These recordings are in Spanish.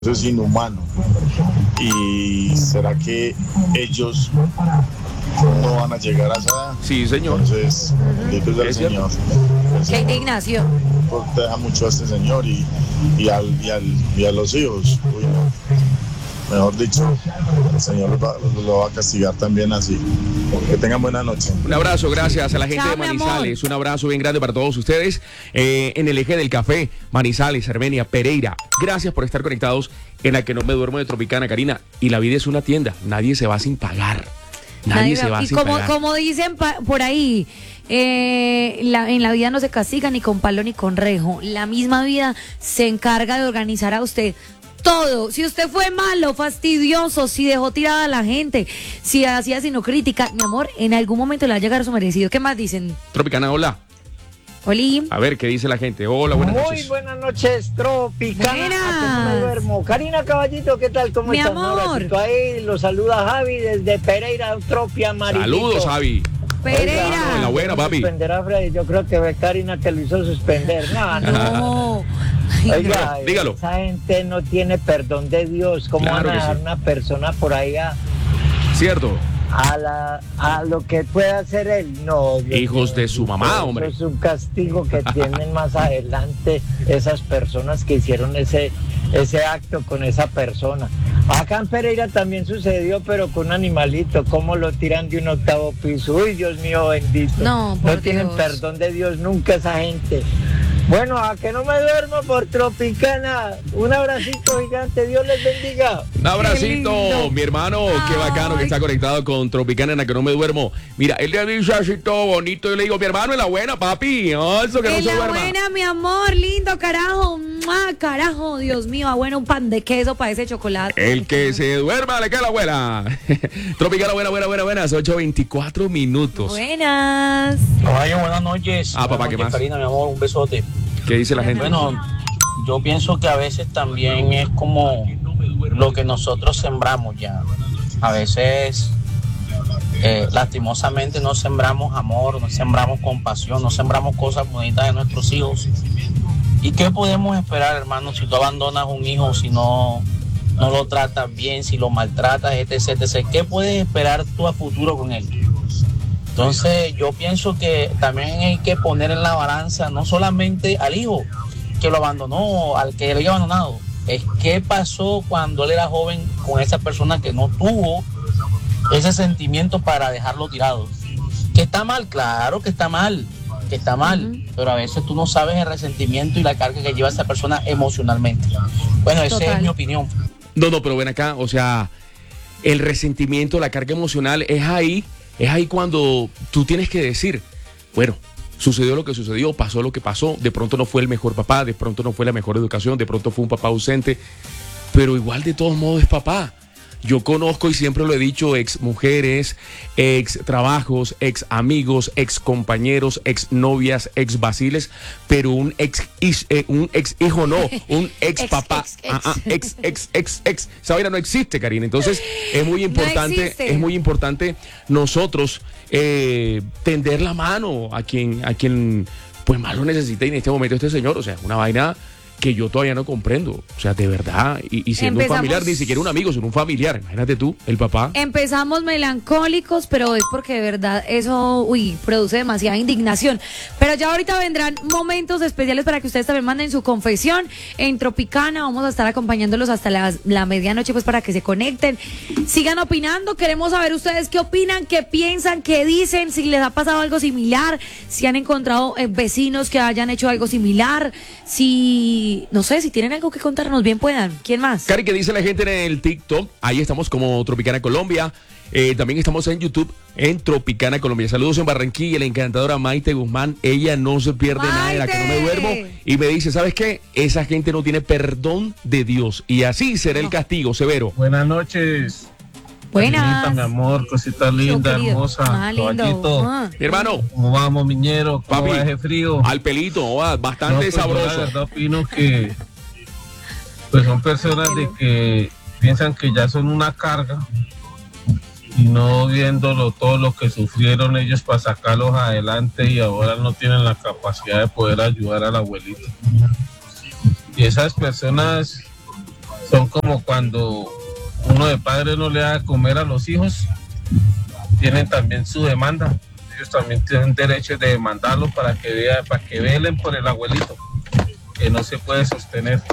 Eso es inhumano. ¿Y será que ellos no van a llegar a esa edad? Sí, señor. Entonces, bendito sea el Señor. Qué indignación. Deja mucho a este señor y a los hijos. Uy, no. Mejor dicho, el Señor lo va a castigar también así. Que tengan buena noche. Un abrazo, gracias a la gente Chao, de Manizales. Un abrazo bien grande para todos ustedes en el eje del café, Manizales, Armenia, Pereira. Gracias por estar conectados en La Que No Me Duermo de Tropicana, Karina. Y la vida es una tienda, nadie se va sin pagar. Nadie se va sin pagar. Como dicen por ahí, en la vida no se castiga ni con palo ni con rejo. La misma vida se encarga de organizar a usted todo. Si usted fue malo, fastidioso, si dejó tirada a la gente, si hacía sino crítica, mi amor, en algún momento le va a llegar su merecido. ¿Qué más dicen? Tropicana, hola. Oli. A ver, ¿qué dice la gente? Hola, buenas noches. Muy buenas noches, Tropicana. Buenas. No me duermo. Karina Caballito, ¿qué tal? ¿Cómo Mi estás? amor. Un abracito ahí, lo saluda Javi desde Pereira, Eutropia, Marilito. Saludos, Javi. Pereira. En la buena, papi. Suspender a Freddy, yo creo que Karina te lo hizo suspender. No. Oiga, Dígalo. esa gente no tiene perdón de Dios. ¿Cómo Claro van a que dejar sí. una persona por ahí Cierto. a lo que pueda hacer él? No. Dios Hijos mío, de su mamá, eso hombre. es un castigo que tienen más adelante esas personas que hicieron ese acto con esa persona. Acá en Pereira también sucedió, pero con un animalito, cómo lo tiran de un 8º piso. Uy, Dios mío bendito. No, por tienen Dios. perdón de Dios nunca esa gente. Bueno, a que no me duermo por Tropicana. Un abracito gigante, Dios les bendiga. Un abracito, lindo. mi hermano. Qué bacano que está conectado con Tropicana en La Que No Me Duermo. Mira, él le dice así todo bonito. Yo le digo, mi hermano, en la buena, papi. Oh, eso que no En se la duerma. buena, mi amor, lindo, carajo. ¡Mua! Carajo, Dios mío, bueno, un pan de queso para ese chocolate. El que se duerma le queda la abuela. Tropicana, buenas. 8:24 minutos. Buenas. Caballo, buenas noches. Ah, papá, Buenas ¿qué noches, más? Karina, mi amor, un besote. ¿Qué dice la gente? Bueno, yo pienso que a veces también es como lo que nosotros sembramos ya. A veces, lastimosamente, no sembramos amor, no sembramos compasión, no sembramos cosas bonitas de nuestros hijos. ¿Y qué podemos esperar, hermano, si tú abandonas un hijo, si no lo tratas bien, si lo maltratas, etc. ¿Qué puedes esperar tú a futuro con él? Entonces yo pienso que también hay que poner en la balanza no solamente al hijo que lo abandonó, al que lo haya abandonado, es qué pasó cuando él era joven con esa persona que no tuvo ese sentimiento para dejarlo tirado. ¿Que está mal? Claro que está mal, pero a veces tú no sabes el resentimiento y la carga que lleva esa persona emocionalmente. Bueno, esa Total. es mi opinión. No, pero ven acá, o sea, el resentimiento, la carga emocional es ahí cuando tú tienes que decir, bueno, sucedió lo que sucedió, pasó lo que pasó, de pronto no fue el mejor papá, de pronto no fue la mejor educación, de pronto fue un papá ausente, pero igual de todos modos es papá. Yo conozco y siempre lo he dicho, ex mujeres, ex trabajos, ex amigos, ex compañeros, ex novias, ex vaciles, pero un ex hijo no, un ex papá, ex. Esa vaina no existe, Karina. Entonces es muy importante, nosotros tender la mano a quien pues más lo necesita y en este momento este señor, o sea, una vaina que yo todavía no comprendo, o sea, de verdad, y siendo un familiar, ni siquiera un amigo, sino un familiar, imagínate tú, el papá. Empezamos melancólicos, pero es porque de verdad eso, produce demasiada indignación. Pero ya ahorita vendrán momentos especiales para que ustedes también manden su confesión en Tropicana. Vamos a estar acompañándolos hasta la medianoche, pues para que se conecten. Sigan opinando, queremos saber ustedes qué opinan, qué piensan, qué dicen, si les ha pasado algo similar, si han encontrado vecinos que hayan hecho algo similar, no sé, si tienen algo que contarnos, bien puedan. ¿Quién más? Cari, ¿qué dice la gente en el TikTok? Ahí estamos como Tropicana Colombia. También estamos en YouTube en Tropicana Colombia. Saludos en Barranquilla, la encantadora Maite Guzmán. Ella no se pierde nada de La Que No Me Duermo. Y me dice, ¿sabes qué? Esa gente no tiene perdón de Dios. Y así será el castigo severo. Buenas noches. Buenas. Carinita, mi amor, cosita linda, querido. hermosa. Lindo. Caballito. Mi hermano, ¿Cómo vamos, miñero? ¿Cómo papi, va ese frío? al pelito, bastante Pues, yo sabroso. la verdad opino que pues son personas de que piensan que ya son una carga y no viéndolo todo lo que sufrieron ellos para sacarlos adelante y ahora no tienen la capacidad de poder ayudar al abuelito. Y esas personas son como cuando uno de padre no le da de comer a los hijos, tienen también su demanda. Ellos también tienen derecho de demandarlos para que velen por el abuelito, que no se puede sostener.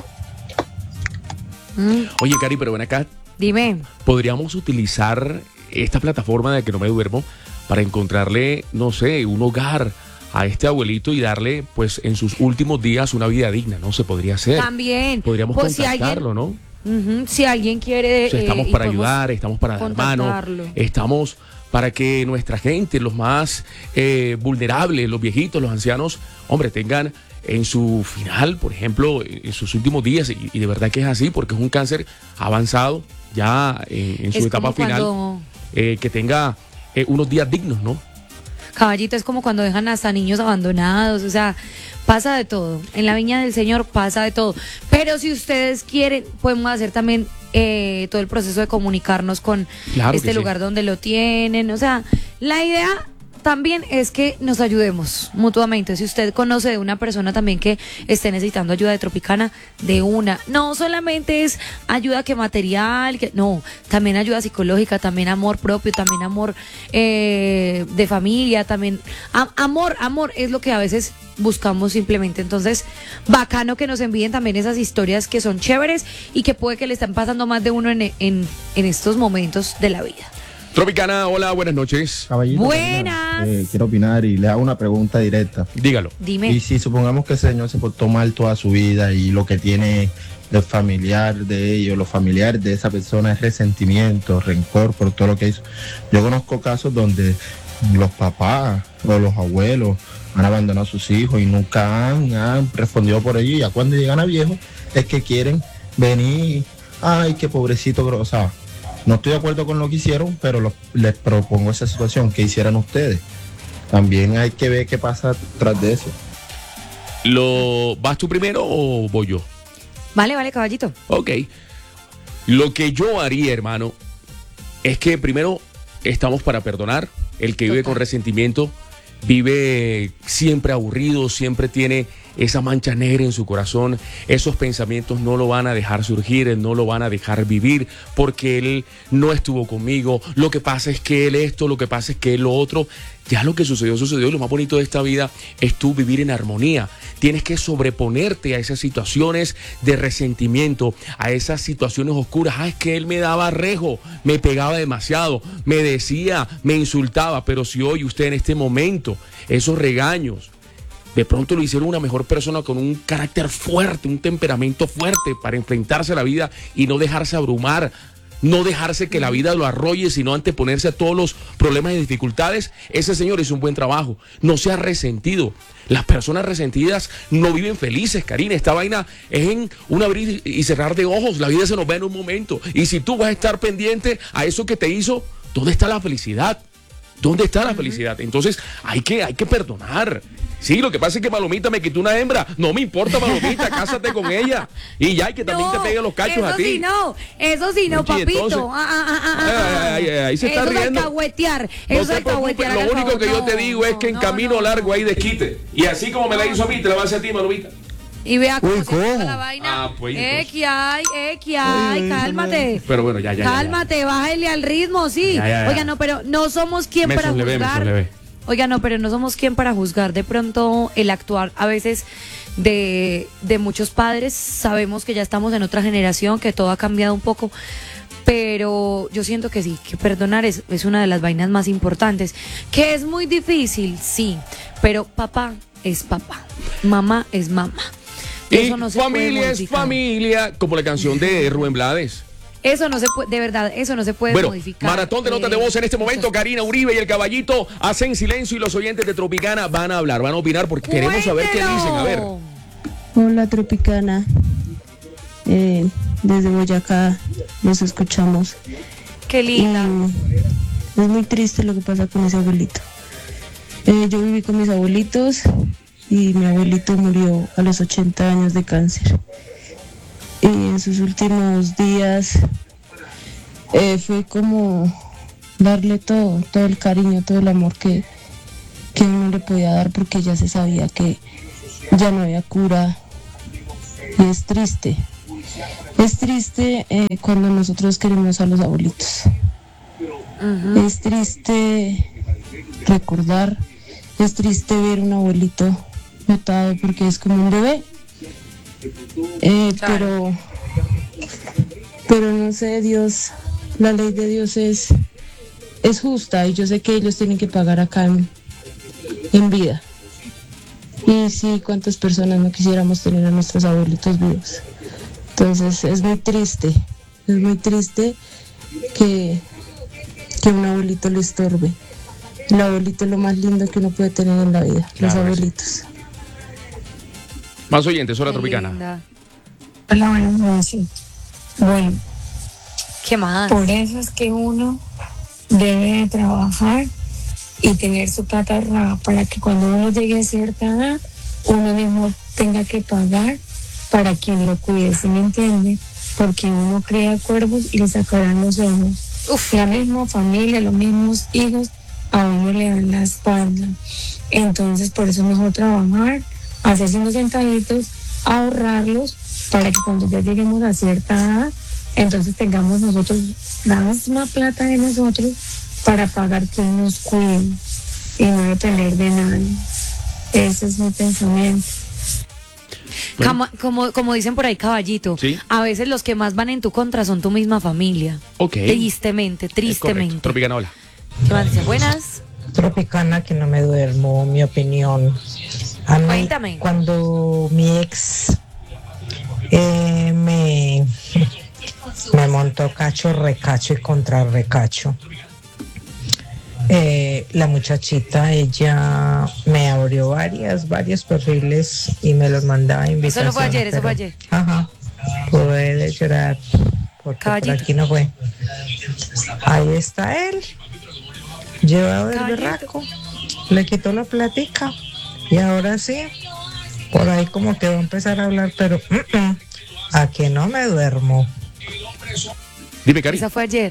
Oye, Cari, pero ven acá. Dime. ¿Podríamos utilizar esta plataforma de Que No Me Duermo para encontrarle, no sé, un hogar a este abuelito y darle, pues, en sus últimos días una vida digna, ¿no? Se podría hacer. También. Podríamos Pues, contactarlo, ¿no? Si alguien quiere... O sea, estamos para y podemos ayudar, estamos para dar mano, contactarlo. estamos para que nuestra gente, los más vulnerables, los viejitos, los ancianos, hombre, tengan en su final, por ejemplo, en sus últimos días, y de verdad que es así, porque es un cáncer avanzado ya en su Es etapa como final, cuando- que tenga unos días dignos, ¿no? Caballito, es como cuando dejan hasta niños abandonados, o sea, pasa de todo. En la viña del Señor pasa de todo. Pero si ustedes quieren, podemos hacer también todo el proceso de comunicarnos con Claro este que sí. lugar donde lo tienen. O sea, la idea también es que nos ayudemos mutuamente. Si usted conoce de una persona también que esté necesitando ayuda de Tropicana, de una. No solamente es ayuda que material, no, también ayuda psicológica, también amor propio, también amor de familia, también amor es lo que a veces buscamos simplemente. Entonces, bacano que nos envíen también esas historias que son chéveres y que puede que le están pasando más de uno en estos momentos de la vida. Tropicana, hola, buenas noches. Caballito, Buenas. quiero opinar y le hago una pregunta directa. Dígalo. Dime. Y si supongamos que ese señor se portó mal toda su vida y lo que tiene el familiar de ellos, los familiares de esa persona es resentimiento, rencor por todo lo que hizo. Yo conozco casos donde los papás o los abuelos han abandonado a sus hijos y nunca han respondido por ello, y ya cuando llegan a viejos es que quieren venir, ay, qué pobrecito, o sea, no estoy de acuerdo con lo que hicieron, pero les propongo esa situación, que hicieran ustedes. También hay que ver qué pasa tras de eso. ¿Vas tú primero o voy yo? Vale, caballito. Ok. Lo que yo haría, hermano, es que primero estamos para perdonar. El que vive Total. con resentimiento vive siempre aburrido, siempre tiene esa mancha negra en su corazón. Esos pensamientos no lo van a dejar surgir, no lo van a dejar vivir, porque él no estuvo conmigo. Lo que pasa es que él esto, lo que pasa es que él lo otro. Ya lo que sucedió, sucedió. Y lo más bonito de esta vida es tú vivir en armonía. Tienes que sobreponerte a esas situaciones de resentimiento, a esas situaciones oscuras. Es que él me daba rejo, me pegaba demasiado, me decía, me insultaba. Pero si hoy usted en este momento, esos regaños, de pronto lo hicieron una mejor persona con un carácter fuerte, un temperamento fuerte para enfrentarse a la vida y no dejarse abrumar, no dejarse que la vida lo arrolle, sino anteponerse a todos los problemas y dificultades. Ese señor hizo un buen trabajo. No se ha resentido. Las personas resentidas no viven felices, Karina. Esta vaina es en un abrir y cerrar de ojos. La vida se nos va en un momento. Y si tú vas a estar pendiente a eso que te hizo, ¿dónde está la felicidad? ¿Dónde está la felicidad? Entonces hay que perdonar. Sí, lo que pasa es que Palomita me quitó una hembra. No me importa, Palomita, cásate con ella. Y ya, y que también te peguen los cachos a ti. Eso sí no, Oye, papito. entonces, ahí se está eso riendo. es alcahuetear. No Eso te es preocupes, alcahuetear. lo único que yo te digo es que en camino largo hay desquite. Y así como me la hizo a mí, te la va a hacer a ti, Palomita. Y vea cómo Uy, se pasa ¿cómo? la vaina. Ah, pues, entonces. Que hay, cálmate. Pero bueno, ya. Cálmate, bájale al ritmo, sí. Ya. Oiga, no, pero no somos quien Me para sonlevé, me juzgar. sonlevé. Oiga, no, pero no somos quien para juzgar de pronto el actuar a veces de muchos padres. Sabemos que ya estamos en otra generación, que todo ha cambiado un poco, pero yo siento que sí, que perdonar es una de las vainas más importantes. Que es muy difícil, sí, pero papá es papá, mamá es mamá. Y Eso no se puede familia es modificar. familia, como la canción de Rubén Blades. Eso no se puede, de verdad, eso no se puede Bueno, modificar. maratón de notas de voz en este momento. Karina Uribe y el Caballito hacen silencio y los oyentes de Tropicana van a hablar, van a opinar porque queremos saber qué dicen. A ver. Hola Tropicana, desde Boyacá los escuchamos. Qué linda. Es muy triste lo que pasa con ese abuelito. Yo viví con mis abuelitos y mi abuelito murió a los 80 años de cáncer. Y en sus últimos días fue como darle todo el cariño, todo el amor que uno le podía dar, porque ya se sabía que ya no había cura. Y es triste. Es triste cuando nosotros queremos a los abuelitos. Es triste recordar, es triste ver un abuelito botado porque es como un bebé. Pero no sé, Dios, la ley de Dios es justa y yo sé que ellos tienen que pagar acá en vida. Y sí, cuántas personas no quisiéramos tener a nuestros abuelitos vivos. Entonces es muy triste que un abuelito le estorbe. El abuelito es lo más lindo que uno puede tener en la vida, los abuelitos. Más oyentes, Hora Qué Tropicana. linda. Hola, buenas noches. Bueno, ¿Qué más? por eso es que uno debe trabajar y tener su plata ahorrada para que cuando uno llegue a cierta edad, uno mismo tenga que pagar para quien lo cuide, ¿sí me entiende? Porque uno crea cuervos y le sacarán los ojos. La misma familia, los mismos hijos, a uno le dan la espalda. Entonces, por eso es mejor trabajar, hacerse unos centavitos, ahorrarlos, para que cuando ya lleguemos a cierta edad, entonces tengamos nosotros la misma plata de nosotros para pagar quien nos cuide y no depender de nadie. Ese es mi pensamiento. Bueno. Como dicen por ahí, caballito, ¿Sí? a veces los que más van en tu contra son tu misma familia. Ok. Tristemente. Es correcto. Tropicana, hola. ¿Qué más dice? Buenas. Tropicana, que no me duermo, mi opinión. A mí, Cuéntame. cuando mi ex me montó cacho, recacho y contra recacho, la muchachita, ella me abrió varios perfiles y me los mandaba a invitación. Eso no fue ayer, eso fue ayer. Ajá, puede llorar porque Caballito. por aquí no fue. Ahí está él, llevado del Caballito. berraco, le quitó la platica y ahora sí, por ahí como que va a empezar a hablar, pero a que no me duermo. Dime, Cari. Esa fue ayer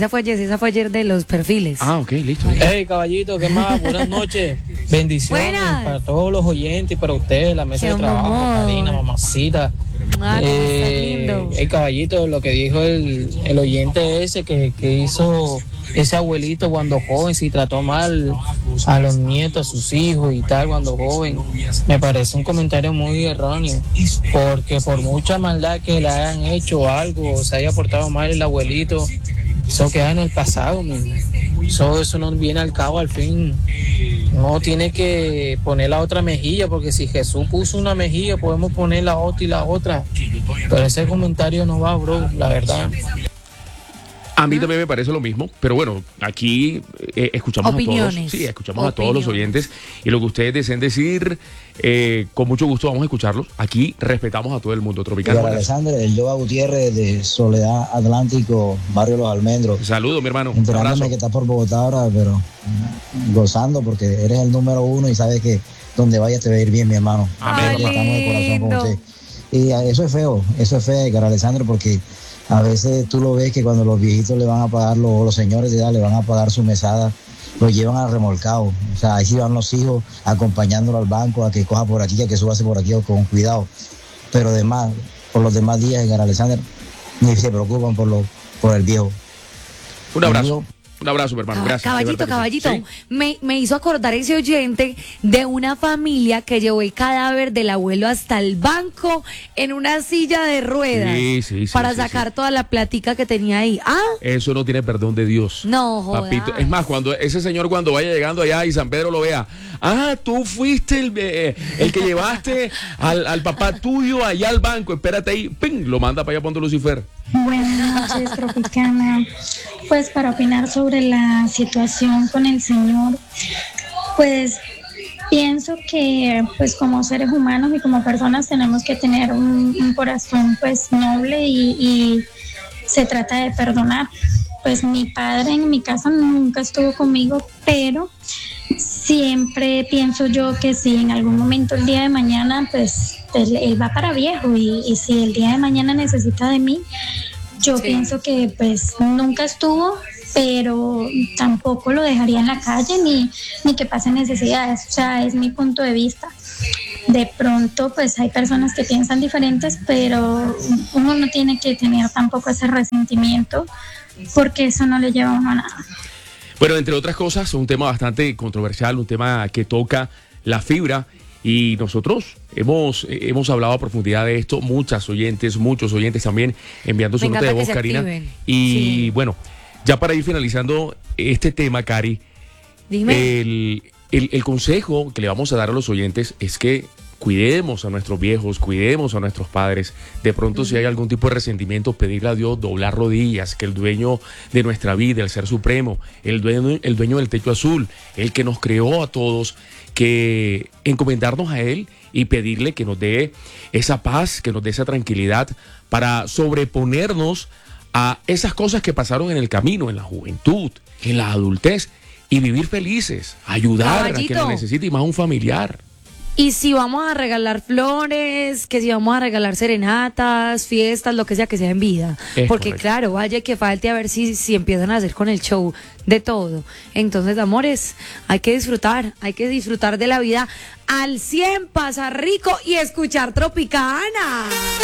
de los perfiles. Ah, ok, listo. Hey, caballito, ¿qué más? Buenas noches. Bendiciones Buenas. para todos los oyentes y para ustedes, la mesa Qué de trabajo, amor. Karina, mamacita. Ah, cómo está lindo. El caballito, lo que dijo el oyente ese que hizo ese abuelito cuando joven, si trató mal a los nietos, a sus hijos y tal cuando joven, me parece un comentario muy erróneo, porque por mucha maldad que le hayan hecho algo o se haya portado mal el abuelito, eso queda en el pasado, eso no viene al cabo al fin. No tiene que poner la otra mejilla, porque si Jesús puso una mejilla, podemos poner la otra y la otra. Pero ese comentario no va, bro, la verdad. A mí también me parece lo mismo, pero bueno, aquí escuchamos Opiniones. a todos. Sí, escuchamos a todos los oyentes y lo que ustedes deseen decir, con mucho gusto vamos a escucharlos. Aquí respetamos a todo el mundo. Tropicana. Alexander, el Yoba Gutiérrez de Soledad Atlántico, Barrio Los Almendros. Saludos, mi hermano. Enterándome que estás por Bogotá ahora, pero gozando porque eres el número uno y sabes que donde vayas te va a ir bien, mi hermano. Amén. Nosotros estamos de corazón con lindo. usted. Y eso es feo, Edgar Alexander, porque a veces tú lo ves que cuando los viejitos le van a pagar, los señores de edad le van a pagar su mesada, lo llevan al remolcado. O sea, ahí sí van los hijos acompañándolo al banco a que coja por aquí, a que subase por aquí con cuidado. Pero además, por los demás días, Edgar Alexander, ni se preocupan por el viejo. Un abrazo. Un abrazo, mi hermano. Gracias. de verdad Caballito, que sí. me hizo acordar ese oyente de una familia que llevó el cadáver del abuelo hasta el banco en una silla de ruedas Sí, para sí, sacar sí. toda la platica que tenía ahí. Ah, Eso no tiene perdón de Dios. no, jodas. Papito, es más, cuando ese señor cuando vaya llegando allá y San Pedro lo vea, tú fuiste el que llevaste al papá tuyo allá al banco, espérate ahí, ¡ping! Lo manda para allá ponte Lucifer. Buenas noches, Tropicana. Pues para opinar sobre la situación con el señor, pues pienso que pues como seres humanos y como personas tenemos que tener un corazón pues noble y se trata de perdonar. Pues mi padre en mi casa nunca estuvo conmigo, pero siempre pienso yo que si en algún momento el día de mañana pues él va para viejo y si el día de mañana necesita de mí, yo pienso que pues nunca estuvo, pero tampoco lo dejaría en la calle ni que pase necesidades. O sea, es mi punto de vista. de pronto pues hay personas que piensan diferentes, pero uno no tiene que tener tampoco ese resentimiento porque eso no le lleva a uno a nada. Bueno, entre otras cosas, un tema bastante controversial, un tema que toca la fibra y nosotros hemos hablado a profundidad de esto, muchos oyentes también enviando su nota de voz, Karina. Y sí, bueno, ya para ir finalizando este tema, Cari, dime. El consejo que le vamos a dar a los oyentes es que cuidemos a nuestros viejos, cuidemos a nuestros padres. De pronto, si hay algún tipo de resentimiento, pedirle a Dios, doblar rodillas, que el dueño de nuestra vida, el Ser Supremo, el dueño del techo azul, el que nos creó a todos, que encomendarnos a Él y pedirle que nos dé esa paz, que nos dé esa tranquilidad para sobreponernos a esas cosas que pasaron en el camino, en la juventud, en la adultez, y vivir felices, ayudar a quien lo necesite y más un familiar. Y si vamos a regalar flores, que si vamos a regalar serenatas, fiestas, lo que sea en vida. Porque correcto. Claro, vaya que falte a ver si empiezan a hacer con el show de todo. Entonces, amores, hay que disfrutar de la vida al 100, pasar rico y escuchar Tropicana.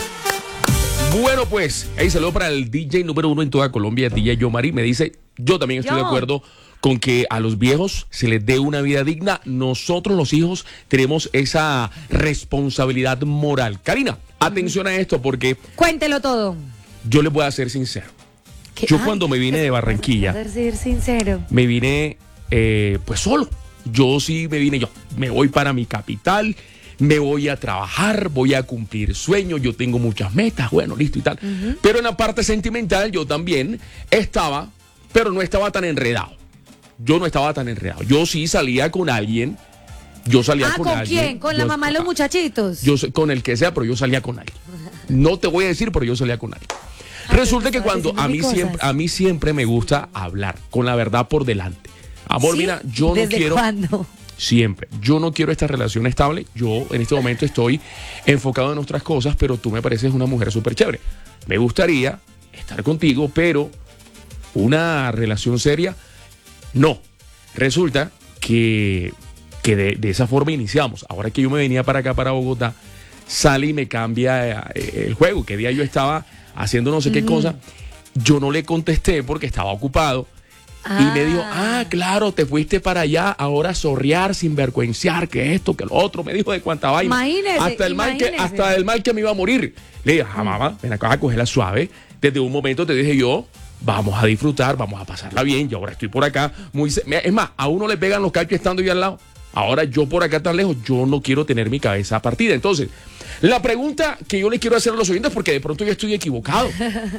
Bueno, pues, saludo para el DJ número 1 en toda Colombia, DJ Yomari. Me dice, yo también estoy de acuerdo con que a los viejos se les dé una vida digna. Nosotros los hijos tenemos esa responsabilidad moral. Karina, atención a esto porque... Cuéntelo todo. Yo les voy a ser sincero. Yo cuando me vine de Barranquilla... Ser sincero. Me vine pues solo. Yo me voy para mi capital, me voy a trabajar, voy a cumplir sueños, yo tengo muchas metas, bueno, listo y tal. Pero en la parte sentimental yo también estaba, pero no estaba tan enredado. Yo no estaba tan enredado. Yo sí salía con alguien. ¿Con quién? ¿Con la mamá de los muchachitos? Con el que sea, pero yo salía con alguien. No te voy a decir, pero yo salía con alguien. Resulta que cuando a mí siempre me gusta hablar con la verdad por delante. Amor, ¿sí? Mira, yo no quiero... ¿Cuándo? Siempre. Yo no quiero esta relación estable. Yo en este momento estoy enfocado en otras cosas, pero tú me pareces una mujer súper chévere. Me gustaría estar contigo, pero una relación seria... No, resulta que de esa forma iniciamos. Ahora que yo me venía para acá, para Bogotá, sale y me cambia el juego. Que día yo estaba haciendo no sé qué cosa, yo no le contesté porque estaba ocupado. Y me dijo, claro, te fuiste para allá, ahora zorrear, sinvergüenciar, que esto, que lo otro. Me dijo de cuánta vaina. Imagínese, hasta el mal que me iba a morir. Le dije, mamá, ven acá a cogerla suave. Desde un momento te dije yo, vamos a disfrutar, vamos a pasarla bien. Yo ahora estoy por acá. Es más, a uno le pegan los cachos estando yo al lado. Ahora yo por acá tan lejos, yo no quiero tener mi cabeza partida. Entonces, la pregunta que yo le quiero hacer a los oyentes, porque de pronto yo estoy equivocado.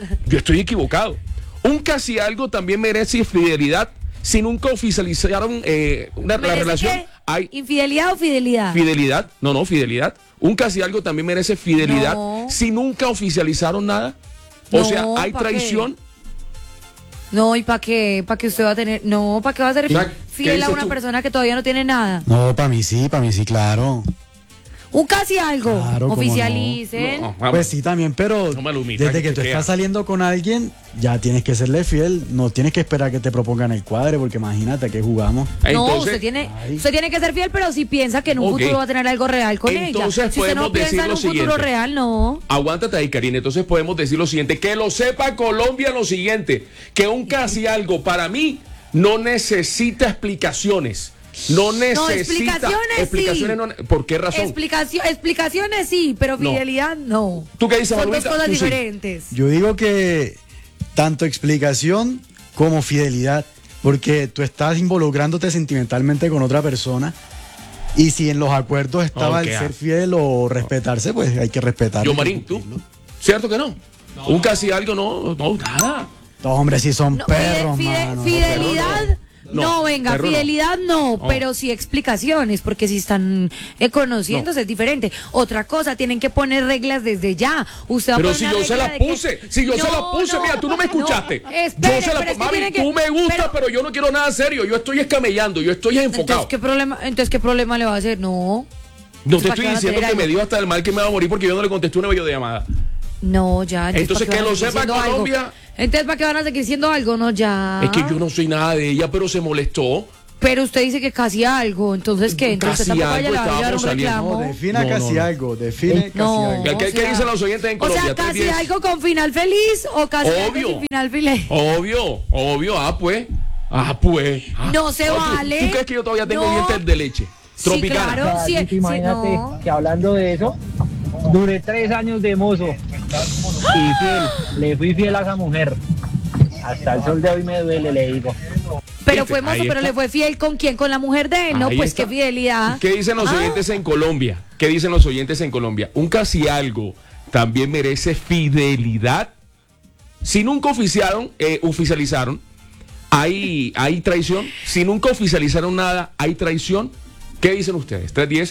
Un casi algo también merece fidelidad si nunca oficializaron la relación. ¿Infidelidad o fidelidad? Fidelidad. No, fidelidad. Un casi algo también merece fidelidad si nunca oficializaron nada. O sea, hay traición. No, ¿y para qué? ¿Para qué usted va a tener? No, ¿para qué va a ser fiel a una persona que todavía no tiene nada? No, para mí sí, claro. Un casi algo, claro, oficialicen. No, pues sí, también, pero desde que tú estás saliendo con alguien, ya tienes que serle fiel. No tienes que esperar que te propongan el cuadre, porque imagínate que jugamos. No, usted tiene que ser fiel, pero si piensa que en un futuro va a tener algo real con ella. Entonces si usted no piensa en un futuro real, no. Aguántate ahí, Karina. Entonces podemos decir lo siguiente, que lo sepa Colombia lo siguiente, que un casi algo para mí no necesita explicaciones. No necesita explicaciones. ¿Por qué razón? Explicaciones sí, pero fidelidad no. ¿Tú qué dices, Son dos cosas diferentes. Yo digo que tanto explicación como fidelidad, porque tú estás involucrándote sentimentalmente con otra persona. Y si en los acuerdos estaba el ser fiel o respetarse, pues hay que respetar. Yo, Marín, ¿tú? ¿Cierto que no? Un casi algo no, nada. No, hombre, sí son perros, mano. Fidelidad... No, fidelidad no, pero sí explicaciones, porque si están conociéndose es diferente. Otra cosa, tienen que poner reglas desde ya. Pero si yo se las puse, mira, tú no me escuchaste. Mami, tú me gusta, pero yo no quiero nada serio, yo estoy escamellando, yo estoy enfocado. Entonces, ¿qué problema le va a hacer? No te estoy diciendo que me dio hasta el mal que me va a morir porque yo no le contesté una videollamada. No, ya. Entonces que lo sepa Colombia. Entonces, ¿para qué van a seguir siendo algo? No, ya. Es que yo no soy nada de ella, pero se molestó. Pero usted dice que casi algo, entonces ¿qué? Entonces Casi tampoco algo vaya a llevar un estábamos saliendo. reclamo. No, defina casi algo, define casi algo. ¿Qué dicen los oyentes en O Colombia? sea, casi 310. algo con final feliz o casi algo Obvio. sin final feliz. Obvio, pues. No se Oye, vale. ¿Tú crees que yo todavía tengo No. dientes de leche? Sí, Tropicana. claro, sí, Imagínate no. que hablando de eso, duré 3 años de mozo y fiel, le fui fiel a esa mujer. Hasta el sol de hoy me duele, le digo. Pero fue mozo, Ahí pero está. le fue fiel ¿con quién? Con la mujer de él, ¿no? Ahí Pues está. qué fidelidad. ¿Qué dicen los oyentes en Colombia? ¿Qué dicen los oyentes en Colombia? Un casi algo también merece fidelidad. Si nunca oficializaron, hay traición. Si nunca oficializaron nada, hay traición. ¿Qué dicen ustedes?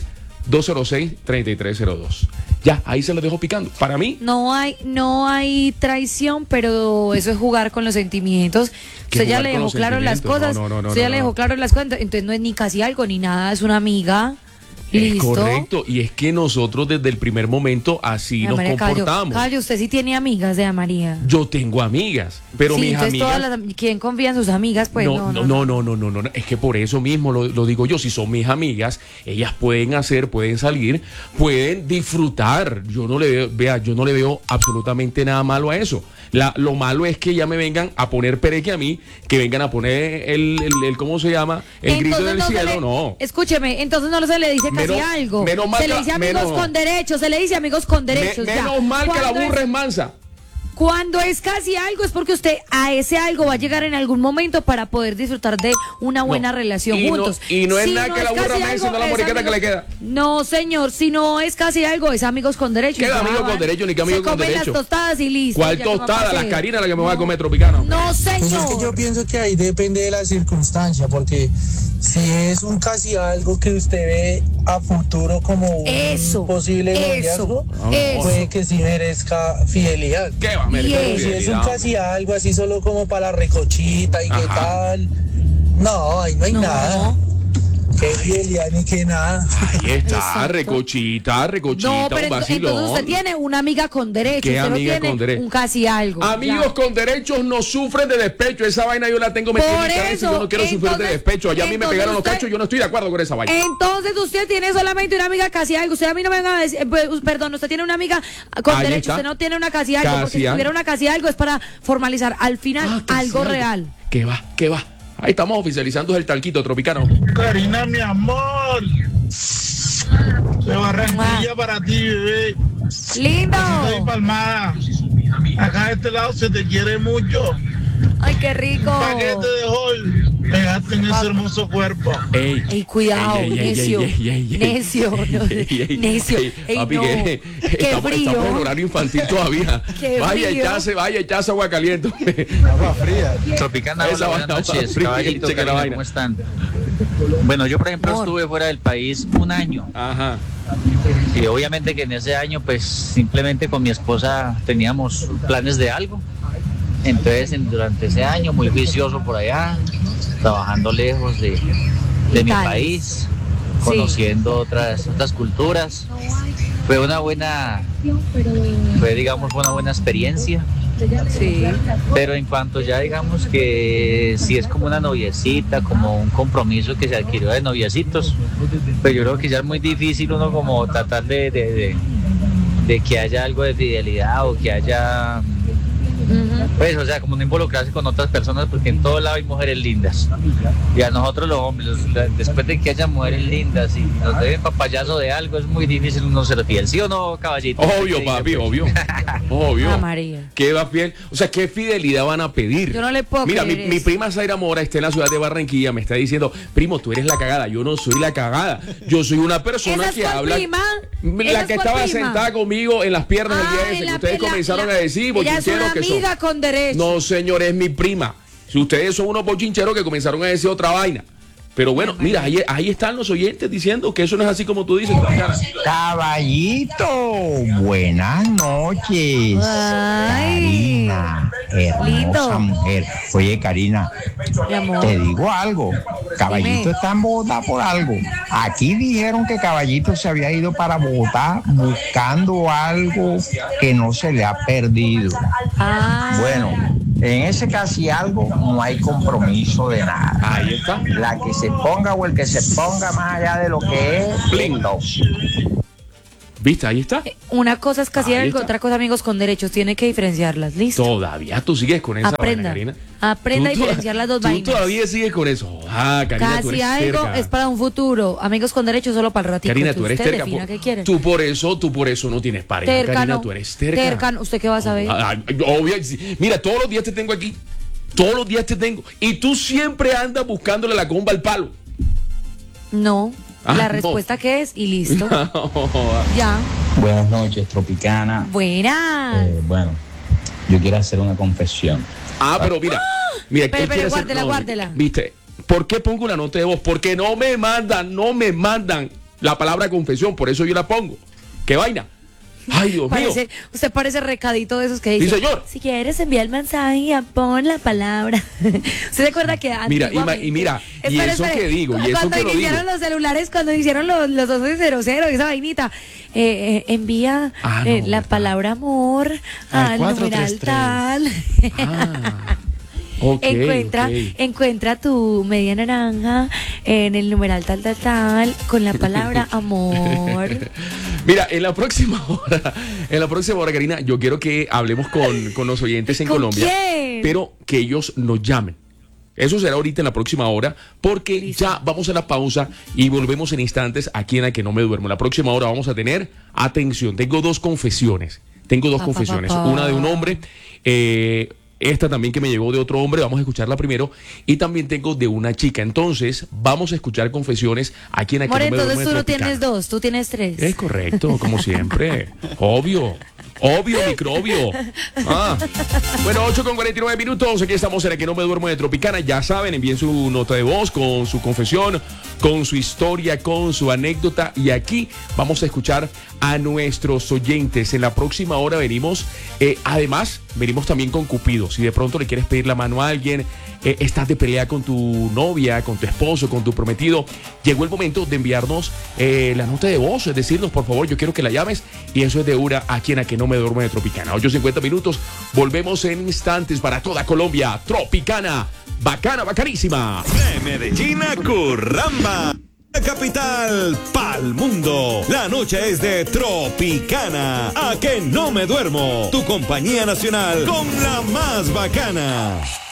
310-206-3302. Ya, ahí se los dejo picando. Para mí, No hay traición, pero eso es jugar con los sentimientos. ¿Qué Usted ya jugar le con dejó los claro las sentimientos? cosas. No, Usted ya le no. dejó claro las cosas. Entonces no es ni casi algo ni nada, es una amiga. es Listo. correcto. Y es que nosotros desde el primer momento así Doña nos María, comportamos. Calle, usted sí tiene amigas de María. Yo tengo amigas, pero Sí, mis entonces amigas... ¿quién confía en sus amigas? Pues no. No. Es que por eso mismo lo digo yo. Si son mis amigas, ellas pueden salir, pueden disfrutar. Yo no le veo absolutamente nada malo a eso. Lo malo es que ya me vengan a poner pereque a mí, que vengan a poner el ¿cómo se llama? El grito del Entonces cielo, se le- no. Escúcheme, entonces no se le dice casi Menos- algo. menos mal Se le que- dice amigos menos- con derechos, se le dice amigos con derechos. ya. Menos mal que la Cuando burra es- es mansa. Cuando es casi algo es porque usted a ese algo va a llegar en algún momento para poder disfrutar de una buena relación y no- juntos. y no es Si nada que la burra casi me algo, sino la es moriqueta que le queda. No, señor, si no es casi algo, es amigos con derechos. ¿Qué Ya amigo con van, derecho ni qué amigo se con comen derecho? las tostadas y listo. ¿Cuál ya, ¿qué va a tostada? Las hacer? carinas la que me voy a comer tropicana. No, Pues es que señor. yo pienso que ahí depende de la circunstancia, porque si es un casi algo que usted ve a futuro como un posible noviazgo, puede que sí merezca fidelidad. ¿Qué va a merecer Pero si es un fidelidad? casi algo así solo como para la recochita y qué tal, no, ahí no hay nada. Qué fidelidad ni qué nada. Ahí está, recochita, No, pero un entonces vacilón. usted tiene una amiga con derechos. ¿Qué usted no amiga tiene con derechos? un casi algo. Amigos con derechos no sufren de despecho. Esa vaina yo la tengo metida en Por mi cabeza y eso, yo no quiero sufrir de entonces- despecho. Allá a mí me entonces pegaron los usted- cachos y yo no estoy de acuerdo con esa vaina. Entonces usted tiene solamente una amiga casi algo. Usted a mí no me venga a decir, perdón, usted tiene una amiga con Ahí derecho, está. usted no tiene una casi algo, porque Casi si algo. tuviera una casi algo es para formalizar al final algo real. ¿Qué va? Ahí estamos oficializando el talquito tropicano. Karina, mi amor. De Barranquilla para ti, bebé. Lindo. Estoy palmada. Acá de este lado se te quiere mucho. Ay, qué rico. Paquete de hol. Pegaste en ese hermoso cuerpo. Ey, cuidado, necio. Necio, necio. Ey, Papi, no. que Qué estamos en frío. horario infantil todavía. Qué Vaya frío. echarse agua caliente. Agua fría. Tropicana, Esa hola, buenas vaina, noches, fría, caballito, checa la Karina, vaina. ¿cómo están? Bueno, yo por ejemplo estuve fuera del país un año. Ajá. Y obviamente que en ese año pues simplemente con mi esposa teníamos planes de algo. Entonces durante ese año muy juicioso por allá, trabajando lejos de mi país, conociendo otras culturas. Fue una buena experiencia. Sí. Pero en cuanto ya digamos que si es como una noviecita, como un compromiso que se adquirió de noviecitos, pues yo creo que ya es muy difícil uno como tratar de que haya algo de fidelidad o que haya, pues, o sea, como no involucrarse con otras personas, porque en todo lado hay mujeres lindas. Y a nosotros los hombres, después de que haya mujeres lindas y nos deben papayazo de algo, es muy difícil uno ser fiel. ¿Sí o no, caballito? Obvio, papi, obvio. Obvio. Ah, María. ¿Qué va fiel? O sea, ¿qué fidelidad van a pedir? Yo no le puedo Mira, creer mi eso. prima Zaira Mora está en la ciudad de Barranquilla, me está diciendo, primo, tú eres la cagada. Yo no soy la cagada. Yo soy una persona ¿Esa es que cuál habla. prima? La ¿Esa que es cuál estaba prima? sentada conmigo en las piernas el día Ah, ese, en que la- ustedes en la- comenzaron a decir, ella es bochincheros una que son. amiga con derecho. No, señor, es mi prima. Si ustedes son unos bochincheros que comenzaron a decir otra vaina. Pero bueno, mira, ahí están los oyentes diciendo que eso no es así como tú dices. Caballito, buenas noches. Karina, hermosa mujer. Oye, Karina, te digo algo. Caballito está en Bogotá por algo. Aquí dijeron que Caballito se había ido para Bogotá buscando algo que no se le ha perdido. Bueno, En ese casi algo no hay compromiso de nada. Ahí está. La que se ponga o el que se ponga más allá de lo que es, lindo. ¿Viste? Ahí está. Una cosa es casi algo, otra cosa amigos con derechos. Tiene que diferenciarlas. ¿Listo? Todavía tú sigues con esa Aprenda. vaina, Karina. Aprenda a diferenciar las dos vainas. Tú todavía sigues con eso. Karina, tú casi eres algo terca. es para un futuro. Amigos con derechos solo para el ratito. Karina, tú eres usted terca. defina qué quiere. Tú por eso no tienes pareja. Terca, Karina, no. tú eres terca. Terca, ¿usted qué va a saber? Obvio. Mira, todos los días te tengo aquí. Todos los días te tengo. Y tú siempre andas buscándole la comba al palo. No. La no. respuesta que es y listo. Ya. Buenas noches, Tropicana. Buenas. Bueno, yo quiero hacer una confesión. Pero mira, pero guárdela. ¿Viste? ¿Por qué pongo una nota de voz? Porque no me mandan la palabra confesión, por eso yo la pongo. ¿Qué vaina? Ay, Dios mío. Usted parece recadito de esos que dice. Sí, señor. Si quieres enviar el mensaje, pon la palabra. ¿Usted se acuerda que mira, y eso que digo, y eso que lo digo. Cuando iniciaron los celulares, cuando hicieron los 1200 y esa vainita, envía la palabra amor al numeral tal. Encuentra tu media naranja en el numeral tal con la palabra amor. Mira, en la próxima hora, Karina, yo quiero que hablemos con los oyentes en Colombia, quién? Pero que ellos nos llamen. Eso será ahorita en la próxima hora, porque listo. Ya vamos a la pausa y volvemos en instantes aquí en La Que No Me Duermo. En la próxima hora vamos a tener, atención, tengo dos confesiones. Una de un hombre, esta también que me llegó de otro hombre, vamos a escucharla primero, y también tengo de una chica. Entonces, vamos a escuchar confesiones aquí en La Que No Me Duermo. Entonces tú no tienes dos, tú tienes tres. Es correcto, como siempre. Obvio, microbio. Bueno, 8:49. Aquí estamos en La Que No Me Duermo de Tropicana. Ya saben, envíen su nota de voz con su confesión, con su historia, con su anécdota. Y aquí vamos a escuchar a nuestros oyentes. En la próxima hora venimos, además, venimos también con Cupido. Si de pronto le quieres pedir la mano a alguien, estás de pelea con tu novia, con tu esposo, con tu prometido, llegó el momento de enviarnos la nota de voz, es decirnos, por favor, yo quiero que la llames, y eso es de una aquí en La Que No Me Duermo de Tropicana. 8:50, volvemos en instantes para toda Colombia. Tropicana, bacana, bacanísima. De Medellín a Curramba, capital pa'l mundo. La noche es de Tropicana. A Que No Me Duermo, tu compañía nacional con la más bacana.